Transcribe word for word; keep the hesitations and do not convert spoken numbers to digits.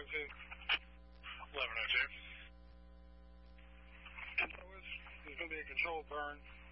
oh two. eleven oh two. There's going to be a controlled burn.